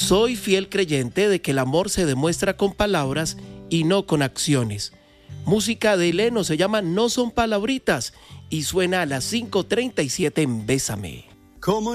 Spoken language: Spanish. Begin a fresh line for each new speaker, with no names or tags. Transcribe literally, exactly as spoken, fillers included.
Soy fiel creyente de que el amor se demuestra con palabras y no con acciones. Música de Leno, se llama No son palabritas y suena a las cinco treinta y siete en Bésame.
Como